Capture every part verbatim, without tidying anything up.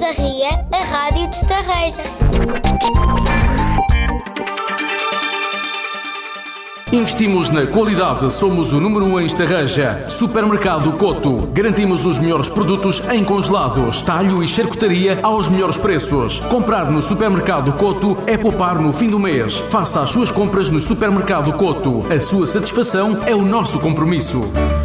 da Ria, a rádio de Estarreja. Investimos na qualidade, somos o número um em Estarreja. Supermercado Coto. Garantimos os melhores produtos em congelados, talho e charcutaria aos melhores preços. Comprar no Supermercado Coto é poupar no fim do mês. Faça as suas compras no Supermercado Coto. A sua satisfação é o nosso compromisso.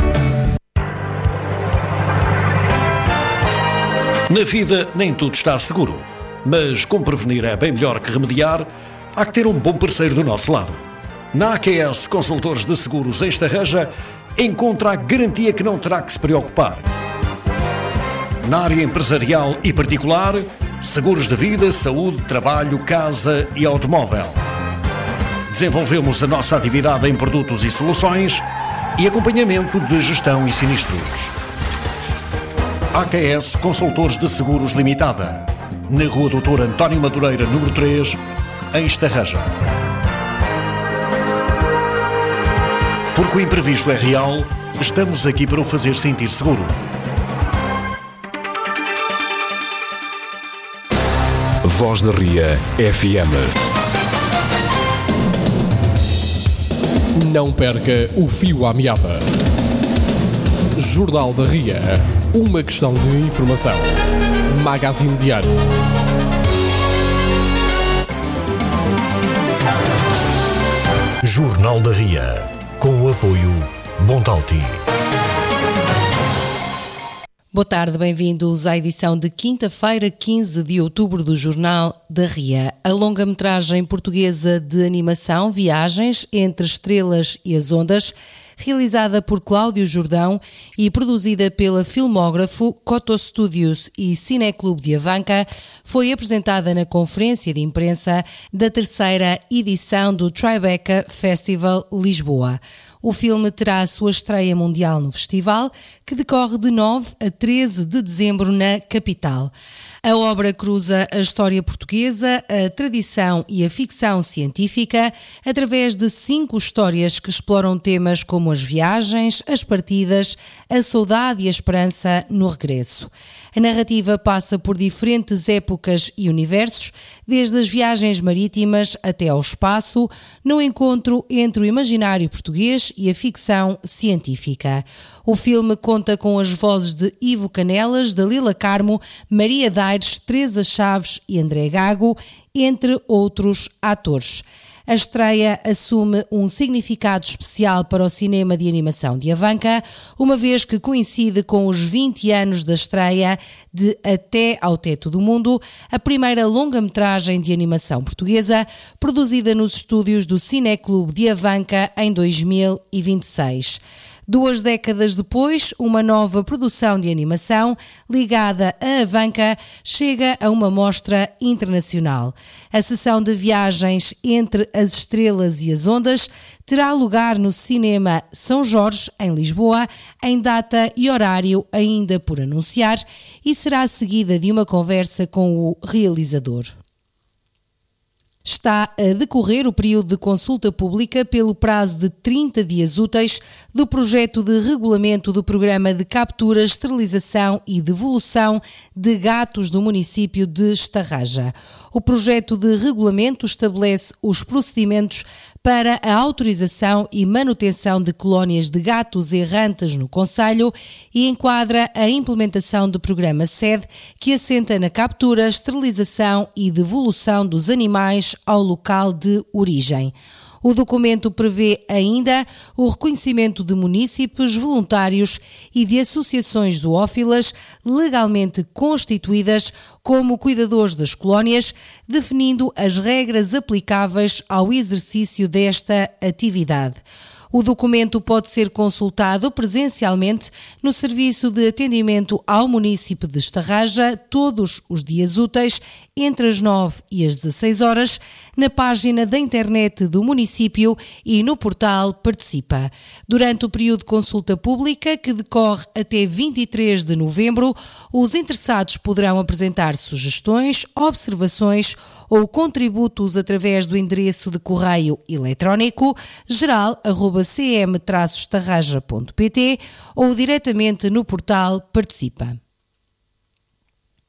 Na vida nem tudo está seguro, mas como prevenir é bem melhor que remediar, há que ter um bom parceiro do nosso lado. Na A Q S Consultores de Seguros em Estarreja, encontra a garantia que não terá que se preocupar. Na área empresarial e particular, seguros de vida, saúde, trabalho, casa e automóvel. Desenvolvemos a nossa atividade em produtos e soluções e acompanhamento de gestão e sinistros. A Q S Consultores de Seguros Limitada, na Rua doutor António Madureira, número três, em Estarreja. Porque o imprevisto é real, estamos aqui para o fazer sentir seguro. Voz da Ria F M. Não perca o fio à meada. Jornal da Ria. Uma questão de informação. Magazine Diário. Jornal da Ria. Com o apoio Bontalti. Boa tarde, bem-vindos à edição de quinta-feira, quinze de outubro do Jornal da Ria. A longa-metragem portuguesa de animação Viagens entre Estrelas e as Ondas, realizada por Cláudio Jordão e produzida pela Filmógrafo, Coto Studios e Cineclube de Avanca, foi apresentada na conferência de imprensa da terceira edição do Tribeca Festival Lisboa. O filme terá a sua estreia mundial no festival, que decorre de nove a treze de dezembro na capital. A obra cruza a história portuguesa, a tradição e a ficção científica através de cinco histórias que exploram temas como as viagens, as partidas, a saudade e a esperança no regresso. A narrativa passa por diferentes épocas e universos, desde as viagens marítimas até ao espaço, no encontro entre o imaginário português e a ficção científica. O filme conta com as vozes de Ivo Canelas, Dalila Carmo, Maria Daires, Teresa Chaves e André Gago, entre outros atores. A estreia assume um significado especial para o cinema de animação de Avanca, uma vez que coincide com os vinte anos da estreia de Até ao Teto do Mundo, a primeira longa-metragem de animação portuguesa, produzida nos estúdios do Cineclube de Avanca em dois mil e vinte e seis. Duas décadas depois, uma nova produção de animação ligada à Avanca chega a uma mostra internacional. A sessão de Viagens entre as Estrelas e as Ondas terá lugar no Cinema São Jorge, em Lisboa, em data e horário ainda por anunciar, e será seguida de uma conversa com o realizador. Está a decorrer o período de consulta pública pelo prazo de trinta dias úteis do projeto de regulamento do Programa de Captura, Esterilização e Devolução de Gatos do município de Estarreja. O projeto de regulamento estabelece os procedimentos para a autorização e manutenção de colónias de gatos errantes no concelho e enquadra a implementação do programa SED, que assenta na captura, esterilização e devolução dos animais ao local de origem. O documento prevê ainda o reconhecimento de munícipes, voluntários e de associações zoófilas legalmente constituídas como cuidadores das colónias, definindo as regras aplicáveis ao exercício desta atividade. O documento pode ser consultado presencialmente no Serviço de Atendimento ao Município de Estarreja todos os dias úteis, entre as nove e as dezasseis horas, na página da internet do município e no portal Participa. Durante o período de consulta pública, que decorre até vinte e três de novembro, os interessados poderão apresentar sugestões, observações ou contributos através do endereço de correio eletrónico geral arroba c m traço estarreja ponto p t ou diretamente no portal Participa.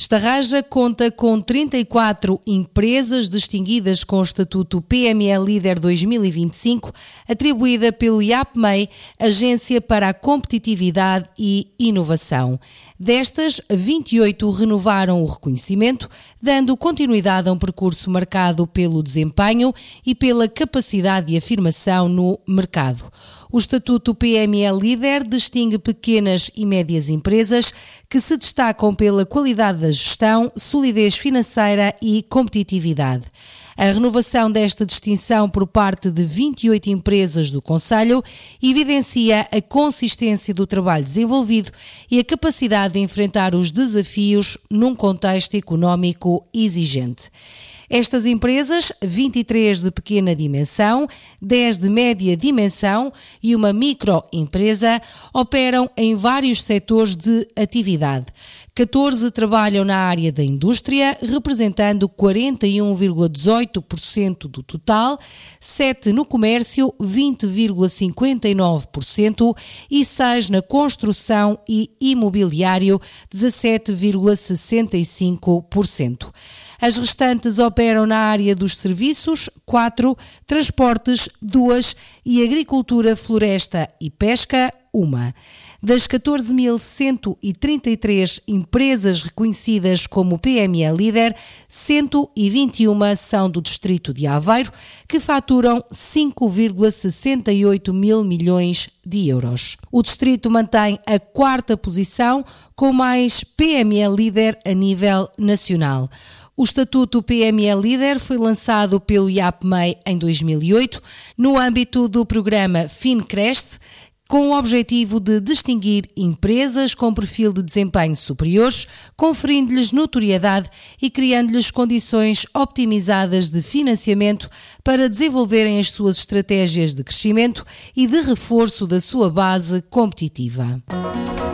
Estarraja conta com trinta e quatro empresas distinguidas com o estatuto P M E Líder dois mil e vinte e cinco, atribuída pelo I A P M E I, Agência para a Competitividade e Inovação. Destas, vinte e oito renovaram o reconhecimento, dando continuidade a um percurso marcado pelo desempenho e pela capacidade de afirmação no mercado. O estatuto P M E Líder distingue pequenas e médias empresas que se destacam pela qualidade da gestão, solidez financeira e competitividade. A renovação desta distinção por parte de vinte e oito empresas do Conselho evidencia a consistência do trabalho desenvolvido e a capacidade de enfrentar os desafios num contexto económico exigente. Estas empresas, vinte e três de pequena dimensão, dez de média dimensão e uma microempresa, operam em vários setores de atividade. catorze trabalham na área da indústria, representando quarenta e um vírgula dezoito por cento do total, sete no comércio, vinte vírgula cinquenta e nove por cento e seis na construção e imobiliário, dezassete vírgula sessenta e cinco por cento. As restantes operam na área dos serviços, quatro, transportes, duas e agricultura, floresta e pesca, uma. Das catorze mil cento e trinta e três empresas reconhecidas como P M E Líder, cento e vinte e uma são do distrito de Aveiro, que faturam cinco vírgula sessenta e oito mil milhões de euros. O distrito mantém a quarta posição, com mais P M E Líder a nível nacional. O estatuto P M E Líder foi lançado pelo I A P M E I em dois mil e oito, no âmbito do programa FinCresce, com o objetivo de distinguir empresas com perfil de desempenho superiores, conferindo-lhes notoriedade e criando-lhes condições optimizadas de financiamento para desenvolverem as suas estratégias de crescimento e de reforço da sua base competitiva.